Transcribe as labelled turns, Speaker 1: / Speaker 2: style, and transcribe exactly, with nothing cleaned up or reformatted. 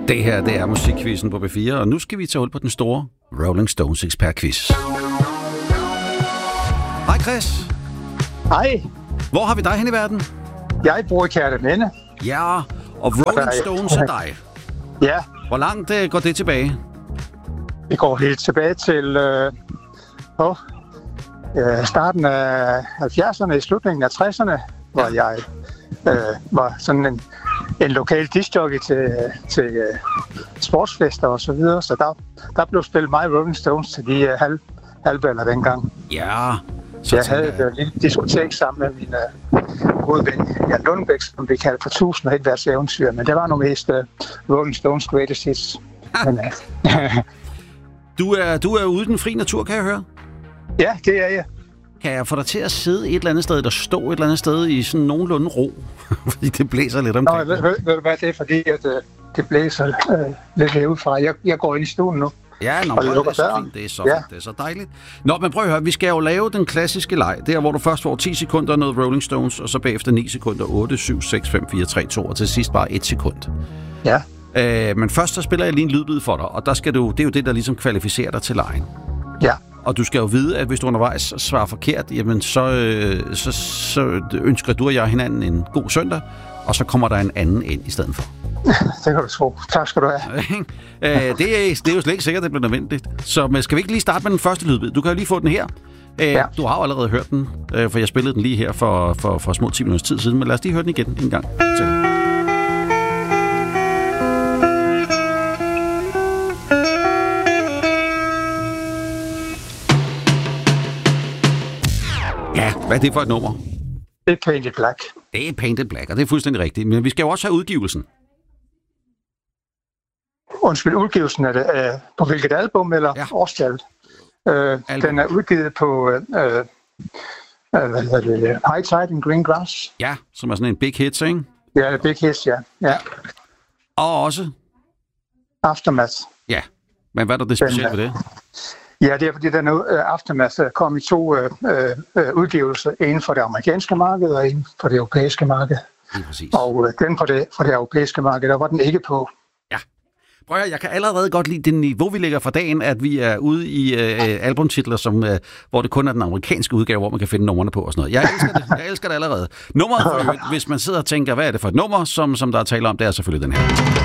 Speaker 1: Det her, det er musikquizzen på B fire, og nu skal vi tage hul på den store Rolling Stones ekspertquiz. Hej Chris.
Speaker 2: Hej.
Speaker 1: Hvor har vi dig hen i verden?
Speaker 2: Jeg bor i Kærteminde.
Speaker 1: Ja, og Rolling Stones er dig.
Speaker 2: Ja.
Speaker 1: Hvor langt uh, går det tilbage?
Speaker 2: Det går helt tilbage til øh, oh, øh, starten af halvfjerdserne, i slutningen af tresserne, hvor jeg øh, var sådan en, en lokal discjockey til, til øh, sportsfester og så videre. Så der, der blev spillet meget Rolling Stones til de øh, halv, halvballer dengang.
Speaker 1: Ja. Så
Speaker 2: jeg havde et lille diskotek sammen med min øh, gode ven Jan Lundbæk, som vi kaldte for tusind og et vers eventyr, men det var nu mest øh, Rolling Stones greatest hits. Men, øh,
Speaker 1: du, er, du er ude i den fri natur, kan jeg høre?
Speaker 2: Ja, det er jeg.
Speaker 1: Kan jeg få dig til at sidde et eller andet sted, eller stå et eller andet sted i sådan nogenlunde ro? Fordi det blæser lidt omkring.
Speaker 2: Nå, ved, ved, ved du hvad, det er fordi, at øh, det blæser øh, lidt herudefra. Jeg, jeg går ind i stuen nu.
Speaker 1: Ja, nå, det er så fint. Det er så, ja. Det er så dejligt. Nå, men prøv at høre, vi skal jo lave den klassiske leg. Der, hvor du først får ti sekunder noget Rolling Stones, og så bagefter ni sekunder, otte, syv, seks, fem, fire, tre, to, og til sidst bare et sekund.
Speaker 2: Ja.
Speaker 1: Øh, men først så spiller jeg lige en lydbid for dig, og der skal du, det er jo det, der ligesom kvalificerer dig til legen.
Speaker 2: Ja.
Speaker 1: Og du skal jo vide, at hvis du undervejs svarer forkert, jamen så, øh, så, så ønsker du og jeg hinanden en god søndag, og så kommer der en anden ind i stedet for.
Speaker 2: Det kan du tro. Tak skal du have.
Speaker 1: øh, det, er, det er jo slet ikke sikkert, det bliver nødvendigt. Så men skal vi ikke lige starte med den første lydbid? Du kan jo lige få den her. Øh, ja. Du har jo allerede hørt den, øh, for jeg spillede den lige her for, for, for små ti minutters tid siden, men lad os lige høre den igen en gang. Så. Ja, hvad er det for et nummer?
Speaker 2: Det er Painted Black.
Speaker 1: Det er Painted Black, og det er fuldstændig rigtigt. Men vi skal jo også have udgivelsen.
Speaker 2: Undskyld, udgivelsen er det øh, på hvilket album eller ja. årstal? Øh, den er udgivet på øh, øh, hvad hedder det, High Tide and Green Grass.
Speaker 1: Ja, som er sådan en big hit, ikke?
Speaker 2: Ja, big hits, ja. ja.
Speaker 1: Og også?
Speaker 2: Aftermath.
Speaker 1: Ja, men hvad er der det specielt ved det?
Speaker 2: Ja, det er fordi, den uh, Aftermath kom i to uh, uh, udgivelser. En for det amerikanske marked og en for det europæiske marked.
Speaker 1: Det er præcis.
Speaker 2: Og uh, den for det, for det europæiske marked, der var den ikke på.
Speaker 1: Ja. Prøv at, jeg kan allerede godt lide det niveau, vi lægger for dagen, at vi er ude i uh, albumtitler, som, uh, hvor det kun er den amerikanske udgave, hvor man kan finde numrene på og sådan noget. Jeg elsker det, jeg elsker det allerede. Nummeret, for, hvis man sidder og tænker, hvad er det for et nummer, som, som der er tale om, det er selvfølgelig den her.